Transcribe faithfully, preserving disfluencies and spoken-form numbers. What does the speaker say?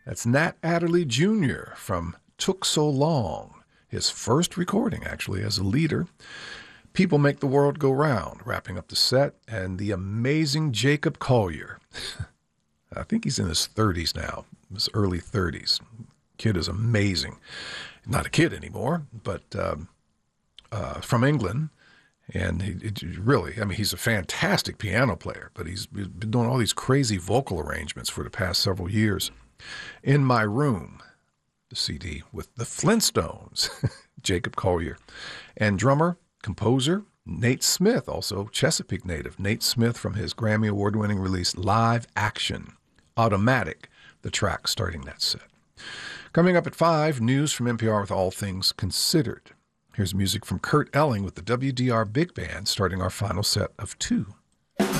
That's Nat Adderley Junior from Took So Long, his first recording, actually, as a leader. People Make the World Go Round, wrapping up the set, and the amazing Jacob Collier. I think he's in his thirties now, his early thirties. Kid is amazing. Not a kid anymore, but um, uh, from England. And he, he really, I mean, he's a fantastic piano player, but he's been doing all these crazy vocal arrangements for the past several years. In My Room, the C D with the Flintstones, Jacob Collier, and drummer, composer, Nate Smith, also Chesapeake native. Nate Smith from his Grammy Award-winning release Live Action, Automatic, the track starting that set. Coming up at five, news from N P R with All Things Considered. Here's music from Kurt Elling with the W D R Big Band starting our final set of two.